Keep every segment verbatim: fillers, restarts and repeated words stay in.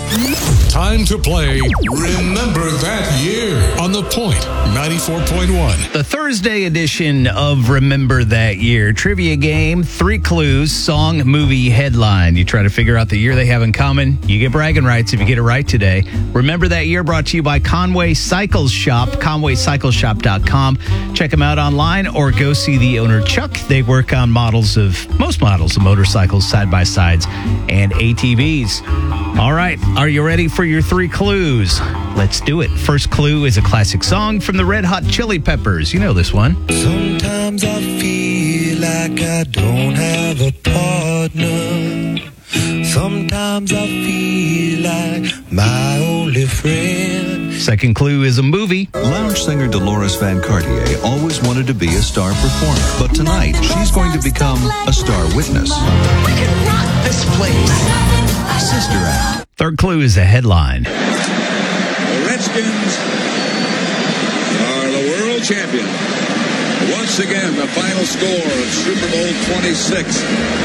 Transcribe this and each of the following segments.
Time to play Remember That Year on The Point ninety-four point one. The Thursday edition of Remember That Year trivia game. Three clues, song, movie, headline. You try to figure out the year they have in common. You get bragging rights if you get it right today. Remember That Year brought to you by Conway Cycles Shop, conway cycle shop dot com. Check them out online or go see the owner, Chuck. They work on models of, most models of motorcycles, side-by-sides, and A T Vs. All right, are you ready for your three clues? Let's do it. First clue is a classic song from the Red Hot Chili Peppers. You know this one. Sometimes I feel like I don't have a partner. Sometimes I feel like my only friend. Second clue is a movie. Lounge singer Dolores Van Cartier always wanted to be a star performer, but tonight she's going to become a star witness. We can rock this place. Sister Act. Third clue is a headline. The Redskins are the world champion. Once again, the final score of Super Bowl twenty-six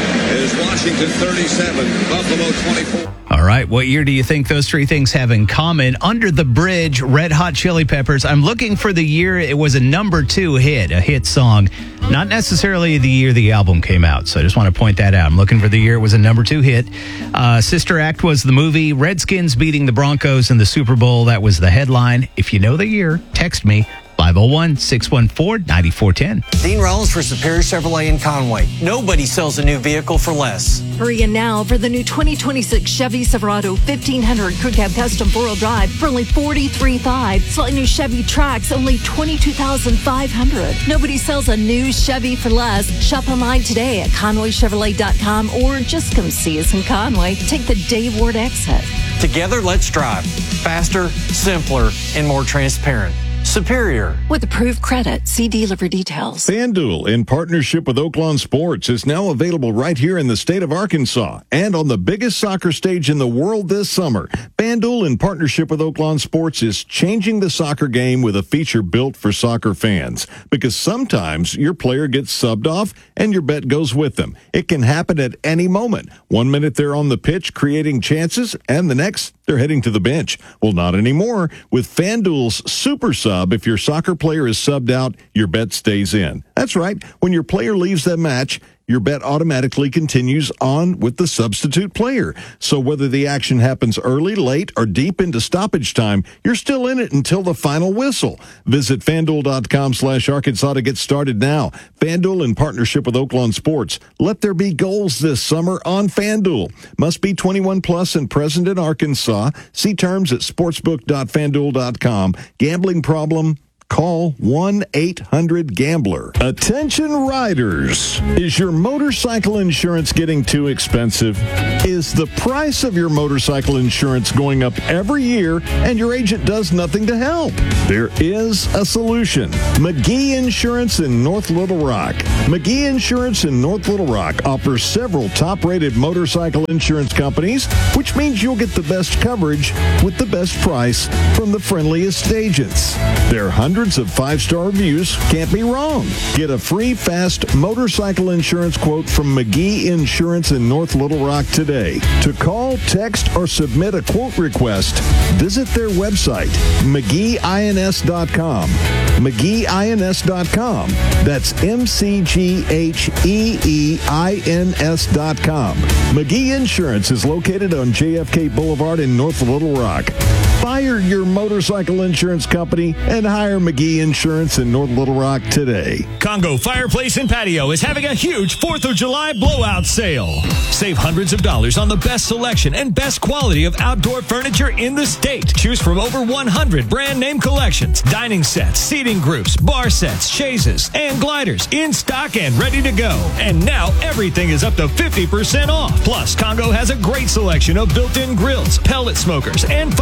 is Washington thirty-seven, Buffalo twenty-four. All right, what year do you think those three things have in common? Under the Bridge, Red Hot Chili Peppers. I'm looking for the year it was a number two hit, a hit song. Not necessarily the year the album came out, so I just want to point that out. I'm looking for the year it was a number two hit. Uh, Sister Act was the movie. Redskins beating the Broncos in the Super Bowl. That was the headline. If you know the year, text me. five oh one, six one four, nine four one oh. Dean Rollins for Superior Chevrolet in Conway. Nobody sells a new vehicle for less. Hurry in now for the new twenty twenty-six Chevy Silverado fifteen hundred Crew Cab Custom four-wheel drive for only forty-three thousand five hundred dollars. Slightly new Chevy Trax, only twenty-two thousand five hundred dollars. Nobody sells a new Chevy for less. Shop online today at conway chevrolet dot com or just come see us in Conway. Take the Dave Ward exit. Together, let's drive. Faster, simpler, and more transparent. Superior. With approved credit, see dealer for details. FanDuel, in partnership with Oaklawn Sports, is now available right here in the state of Arkansas and on the biggest soccer stage in the world this summer. FanDuel, in partnership with Oaklawn Sports, is changing the soccer game with a feature built for soccer fans. Because sometimes your player gets subbed off and your bet goes with them. It can happen at any moment. One minute they're on the pitch creating chances, and the next they're heading to the bench. Well, not anymore. With FanDuel's Super Sub, if your soccer player is subbed out, your bet stays in. That's right. When your player leaves that match, your bet automatically continues on with the substitute player. So whether the action happens early, late, or deep into stoppage time, you're still in it until the final whistle. Visit FanDuel.com slash Arkansas to get started now. FanDuel, in partnership with Oaklawn Sports. Let there be goals this summer on FanDuel. Must be twenty-one plus and present in Arkansas. See terms at sportsbook dot fanduel dot com. Gambling problem? Call one eight hundred gambler. Attention riders. Is your motorcycle insurance getting too expensive? Is the price of your motorcycle insurance going up every year and your agent does nothing to help? There is a solution. McGee Insurance in North Little Rock. McGee Insurance in North Little Rock offers several top-rated motorcycle insurance companies, which means you'll get the best coverage with the best price from the friendliest agents. They're hundreds of five-star reviews. Can't be wrong. Get a free, fast motorcycle insurance quote from McGee Insurance in North Little Rock today. To call, text, or submit a quote request, visit their website, mcgee ins dot com. mcgee ins dot com. That's M C G H E E I N S dot com. McGee Insurance is located on J F K Boulevard in North Little Rock. Fire your motorcycle insurance company and hire McGee Insurance in North Little Rock today. Congo Fireplace and Patio is having a huge fourth of July blowout sale. Save hundreds of dollars on the best selection and best quality of outdoor furniture in the state. Choose from over one hundred brand name collections, dining sets, seating groups, bar sets, chaises, and gliders in stock and ready to go. And now everything is up to fifty percent off. Plus, Congo has a great selection of built-in grills, pellet smokers, and fire pits.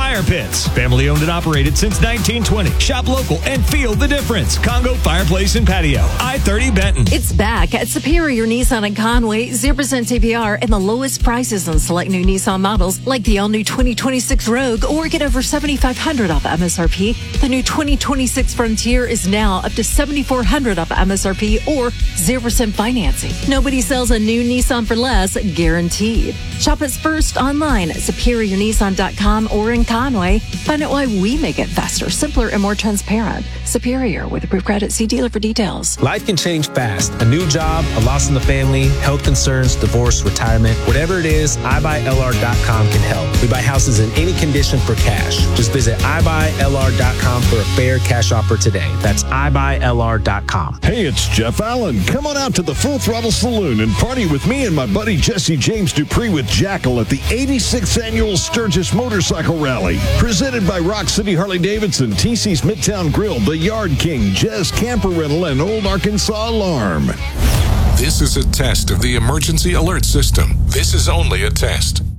benefits. Family owned and operated since nineteen twenty. Shop local and feel the difference. Congo Fireplace and Patio, I thirty Benton. It's back at Superior Nissan in Conway. zero percent A P R and the lowest prices on select new Nissan models like the all-new twenty twenty-six Rogue, or get over seventy-five hundred dollars off M S R P. The new twenty twenty-six Frontier is now up to seventy-four hundred dollars off M S R P or zero percent financing. Nobody sells a new Nissan for less, guaranteed. Shop us first online at superior nissan dot com or in Conway. Find out why we make it faster, simpler, and more transparent. Superior with approved credit. See dealer for details. Life can change fast. A new job, a loss in the family, health concerns, divorce, retirement. Whatever it is, i buy L R dot com can help. We buy houses in any condition for cash. Just visit i buy L R dot com for a fair cash offer today. That's i buy L R dot com. Hey, it's Jeff Allen. Come on out to the Full Throttle Saloon and party with me and my buddy Jesse James Dupree with Jackal at the eighty-sixth Annual Sturgis Motorcycle Rally. Presented by Rock City Harley-Davidson, T C's Midtown Grill, The Yard King, Jez Camper Rental, and Old Arkansas Alarm. This is a test of the emergency alert system. This is only a test.